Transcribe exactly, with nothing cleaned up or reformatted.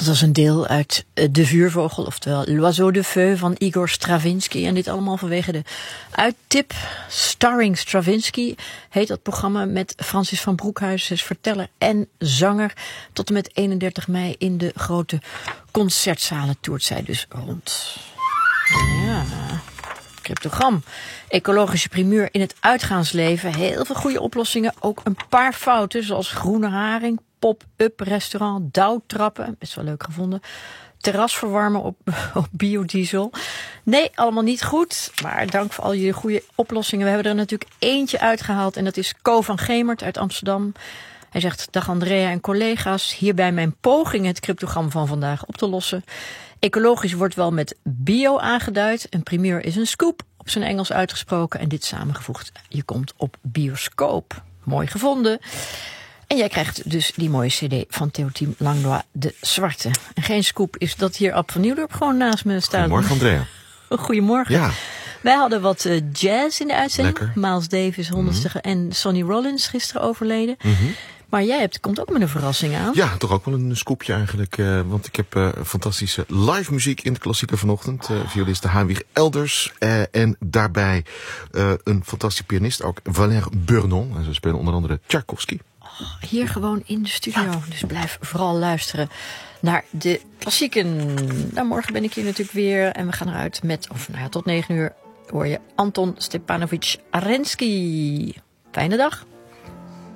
Dat was een deel uit De Vuurvogel, oftewel L'Oiseau de Feu van Igor Stravinsky. En dit allemaal vanwege de uittip. Starring Stravinsky heet dat programma met Francis van Broekhuis. Ze is verteller en zanger. Tot en met eenendertig mei in de grote concertzalen toert zij dus rond. Ja, cryptogram. Ecologische primeur in het uitgaansleven. Heel veel goede oplossingen. Ook een paar fouten, zoals groene haring, pop-up restaurant, douwtrappen. Best wel leuk gevonden. Terras verwarmen op, op biodiesel. Nee, allemaal niet goed. Maar dank voor al jullie goede oplossingen. We hebben er natuurlijk eentje uitgehaald. En dat is Co van Gemert uit Amsterdam. Hij zegt, dag Andrea en collega's. Hierbij mijn poging het cryptogram van vandaag op te lossen. Ecologisch wordt wel met bio aangeduid. Een primeur is een scoop, op zijn Engels uitgesproken. En dit samengevoegd, je komt op bioscoop. Mooi gevonden. En jij krijgt dus die mooie cd van Théotime Langlois, De Zwarte. En geen scoop is dat hier Ab van Nieuwdorp gewoon naast me staat. Goedemorgen, Andrea. Goedemorgen. Ja. Wij hadden wat uh, jazz in de uitzending. Lekker. Miles Davis, honderdste mm-hmm. en Sonny Rollins gisteren overleden. Mm-hmm. Maar jij hebt, komt ook met een verrassing aan. Ja, toch ook wel een scoopje eigenlijk. Uh, want ik heb uh, fantastische live muziek in de klassieker vanochtend. Uh, violiste Heinrich Elders. Uh, en daarbij uh, een fantastische pianist, ook Valère Burnon. En ze spelen onder andere Tchaikovsky. Oh, hier gewoon in de studio. Ja. Dus blijf vooral luisteren naar de klassieken. Nou, morgen ben ik hier natuurlijk weer. En we gaan eruit met, of nou ja, tot negen uur hoor je Anton Stepanovic Arensky. Fijne dag.